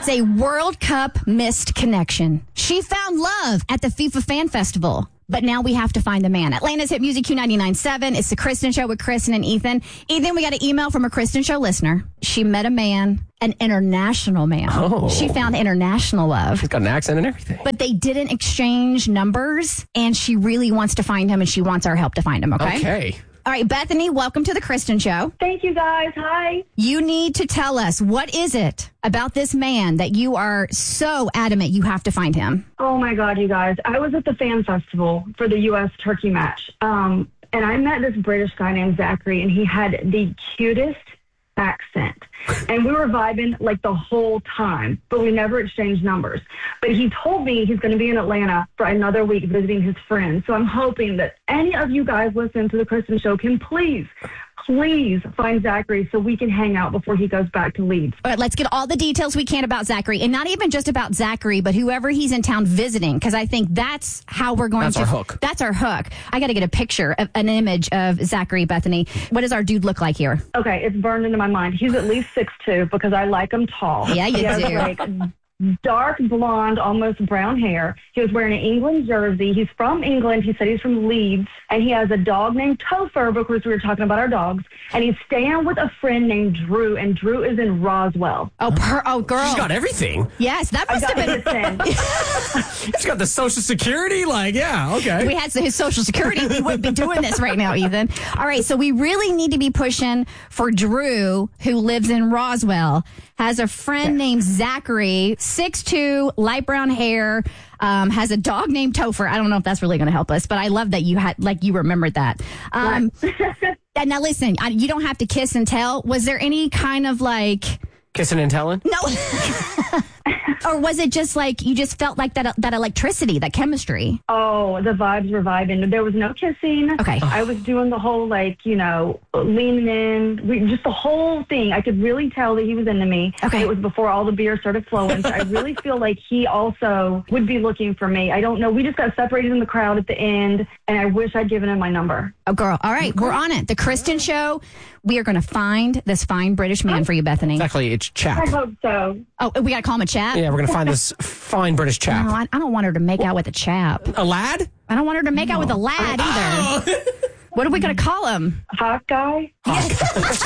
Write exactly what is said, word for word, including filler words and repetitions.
It's a World Cup missed connection. She found love at the FIFA Fan Festival. But now we have to find the man. Atlanta's Hit Music Q ninety-nine point seven. It's the Kristen Show with Kristen and Ethan. Ethan, we got an email from a Kristen Show listener. She met a man, an international man. Oh. She found international love. She's got an accent and everything. But they didn't exchange numbers, and she really wants to find him, and she wants our help to find him, okay? Okay. All right, Bethany, welcome to the Kristen Show. Thank you, guys. Hi. You need to tell us, what is it about this man that you are so adamant you have to find him? Oh, my God, you guys. I was at the fan festival for the U S Turkey match, um, and I met this British guy named Zachary, and he had the cutest accent. And we were vibing like the whole time, but we never exchanged numbers. But he told me he's going to be in Atlanta for another week visiting his friends. So I'm hoping that any of you guys listening to the Kristen Show can please, please find Zachary so we can hang out before he goes back to Leeds. All right, let's get all the details we can about Zachary, and not even just about Zachary, but whoever he's in town visiting, because I think that's how we're going that's to... That's our hook. That's our hook. I got to get a picture, of, an image of Zachary, Bethany. What does our dude look like here? Okay, it's burned into my mind. He's at least six foot two because I like him tall. Yeah, you he has, do. Like, dark blonde, almost brown hair. He was wearing an England jersey. He's from England. He said he's from Leeds. And he has a dog named Topher, because we were talking about our dogs. And he's staying with a friend named Drew, and Drew is in Roswell. Oh, per, oh girl. She's got everything. Yes, that I must got have been... She's got the Social Security. Like, yeah, okay. We had his Social Security. We wouldn't be doing this right now, Ethan. All right, so we really need to be pushing for Drew, who lives in Roswell, has a friend named Zachary, six foot two, light brown hair, um, has a dog named Topher. I don't know if that's really going to help us, but I love that you had, like, you remembered that. Um, and now listen, I, you don't have to kiss and tell. Was there any kind of like... Kissing and telling? No. Or was it just like, you just felt like that that electricity, that chemistry? Oh, the vibes were vibing. There was no kissing. Okay. I was doing the whole, like, you know, leaning in, we, just the whole thing. I could really tell that he was into me. Okay. It was before all the beer started flowing. So I really feel like he also would be looking for me. I don't know. We just got separated in the crowd at the end, and I wish I'd given him my number. Oh, girl. All right. We're on it. The Kristen Show. We are going to find this fine British man for you, Bethany. Exactly. It's I chap. hope so. Oh, we got to call him a chap? Yeah, we're going to find this fine British chap. No, I, I don't want her to make out with a chap. A lad? I don't want her to make out with a lad either. Oh. What are we going to call him? Hot guy?